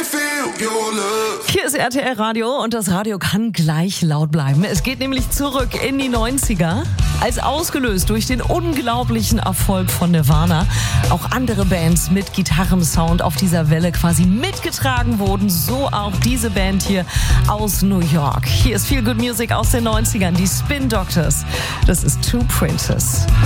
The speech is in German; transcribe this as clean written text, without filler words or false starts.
Hier ist RTL Radio und das Radio kann gleich laut bleiben. Es geht nämlich zurück in die 90er, als ausgelöst durch den unglaublichen Erfolg von Nirvana auch andere Bands mit Gitarrensound auf dieser Welle quasi mitgetragen wurden. So auch diese Band hier aus New York. Hier ist Feel Good Music aus den 90ern, die Spin Doctors. Das ist Two Princes.